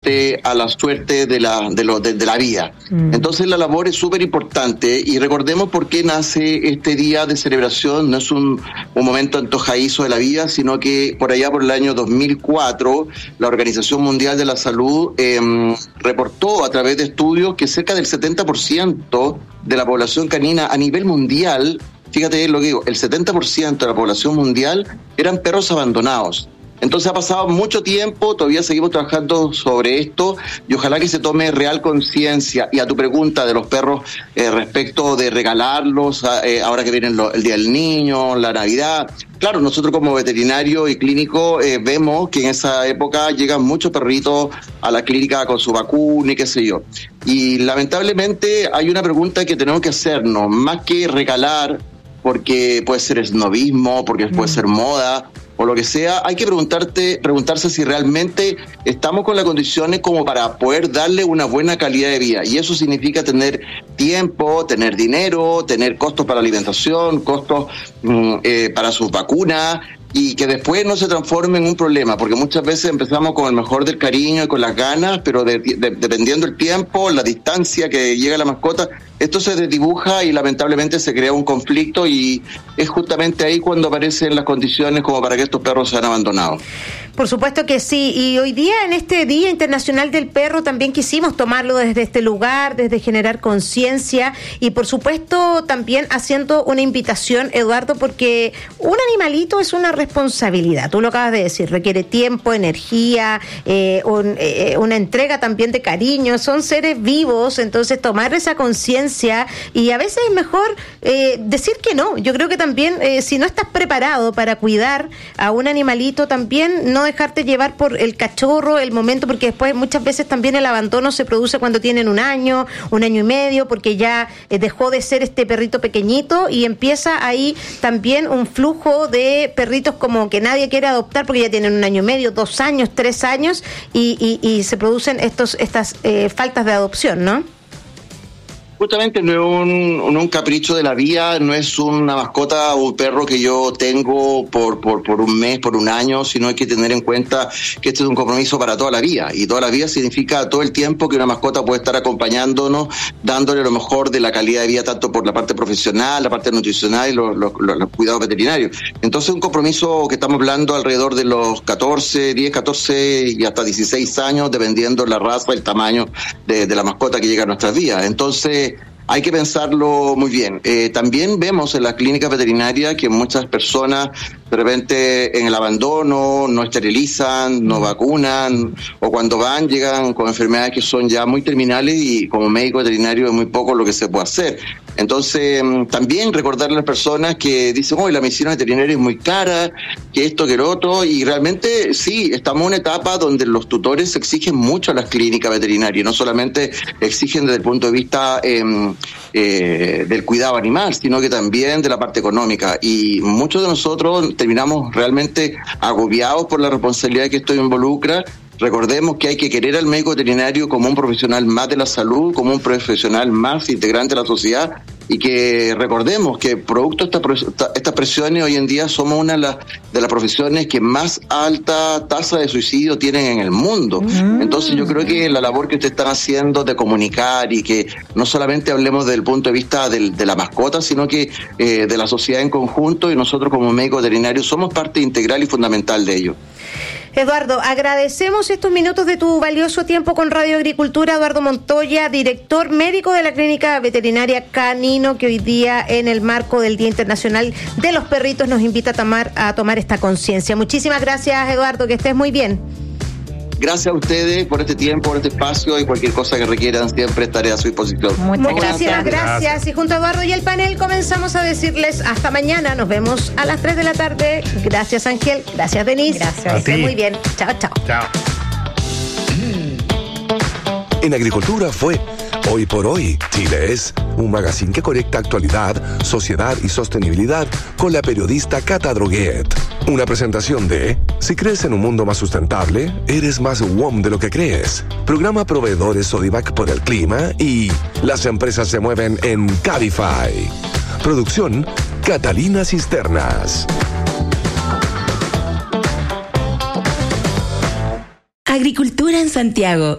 frente a la suerte de la vida. Entonces la labor es súper importante y recordemos por qué nace este día de celebración. No es un momento antojadizo de la vida, sino que por allá por el año 2004 la Organización Mundial de la Salud reportó a través de estudios que cerca del 70% de la población canina a nivel mundial, fíjate lo que digo, el 70% de la población mundial eran perros abandonados. Entonces ha pasado mucho tiempo, todavía seguimos trabajando sobre esto y ojalá que se tome real conciencia. Y a tu pregunta de los perros respecto de regalarlos, ahora que viene el Día del Niño, la Navidad, claro, nosotros como veterinario y clínico vemos que en esa época llegan muchos perritos a la clínica con su vacuna y qué sé yo. Y lamentablemente hay una pregunta que tenemos que hacernos, más que regalar, porque puede ser esnobismo, porque puede ser moda, o lo que sea, hay que preguntarse si realmente estamos con las condiciones como para poder darle una buena calidad de vida. Y eso significa tener tiempo, tener dinero, tener costos para alimentación, costos para sus vacunas, y que después no se transforme en un problema, porque muchas veces empezamos con el mejor del cariño y con las ganas, pero dependiendo el tiempo, la distancia que llega la mascota, esto se desdibuja y lamentablemente se crea un conflicto, y es justamente ahí cuando aparecen las condiciones como para que estos perros sean abandonados. Por supuesto que sí, y hoy día en este Día Internacional del Perro también quisimos tomarlo desde este lugar, desde generar conciencia y por supuesto también haciendo una invitación, Eduardo, porque un animalito es una responsabilidad, tú lo acabas de decir, requiere tiempo, energía, una entrega también de cariño, son seres vivos, entonces tomar esa conciencia y a veces es mejor decir que no. Yo creo que también si no estás preparado para cuidar a un animalito, también no dejarte llevar por el cachorro, el momento, porque después muchas veces también el abandono se produce cuando tienen un año y medio, porque ya dejó de ser este perrito pequeñito y empieza ahí también un flujo de perritos como que nadie quiere adoptar porque ya tienen 1 año y medio, 2 años, 3 años y se producen estas faltas de adopción, ¿no? Justamente no es un capricho de la vida, no es una mascota o un perro que yo tengo por un mes, por un año, sino hay que tener en cuenta que este es un compromiso para toda la vida, y toda la vida significa todo el tiempo que una mascota puede estar acompañándonos, dándole lo mejor de la calidad de vida, tanto por la parte profesional, la parte nutricional y los cuidados veterinarios. Entonces un compromiso que estamos hablando alrededor de los 10, 14 y hasta 16 años, dependiendo la raza, el tamaño de la mascota que llega a nuestras vidas. Entonces hay que pensarlo muy bien. También vemos en las clínicas veterinarias que muchas personas de repente en el abandono no esterilizan, no vacunan, o cuando llegan con enfermedades que son ya muy terminales y como médico veterinario es muy poco lo que se puede hacer. Entonces también recordarle a las personas que dicen, la medicina veterinaria es muy cara, que esto, que lo otro, y realmente sí, estamos en una etapa donde los tutores exigen mucho a las clínicas veterinarias, no solamente exigen desde el punto de vista del cuidado animal, sino que también de la parte económica, y muchos de nosotros terminamos realmente agobiados por la responsabilidad que esto involucra. Recordemos que hay que querer al médico veterinario como un profesional más de la salud, como un profesional más integrante de la sociedad, y que recordemos que producto de estas presiones hoy en día somos una de las profesiones que más alta tasa de suicidio tienen en el mundo. Entonces yo creo que la labor que ustedes están haciendo de comunicar y que no solamente hablemos desde el punto de vista de la mascota, sino que de la sociedad en conjunto, y nosotros como médicos veterinarios somos parte integral y fundamental de ello. Eduardo, agradecemos estos minutos de tu valioso tiempo con Radio Agricultura. Eduardo Montoya, director médico de la Clínica Veterinaria Canino, que hoy día en el marco del Día Internacional de los Perritos nos invita a tomar esta conciencia. Muchísimas gracias, Eduardo, que estés muy bien. Gracias a ustedes por este tiempo, por este espacio, y cualquier cosa que requieran siempre estaré a su disposición. Muchísimas gracias. Y junto a Eduardo y el panel comenzamos a decirles hasta mañana. Nos vemos a las 3 de la tarde. Gracias, Ángel. Gracias, Denise. Gracias. Estén muy bien. Chao, chao. Chao. En Agricultura fue Hoy por Hoy. Chile es un magazine que conecta actualidad, sociedad y sostenibilidad con la periodista Cata Droguet. Una presentación de Si crees en un mundo más sustentable, eres más WOM de lo que crees. Programa Proveedores Sodivac por el clima y Las empresas se mueven en Cabify. Producción Catalina Cisternas. Agricultura en Santiago.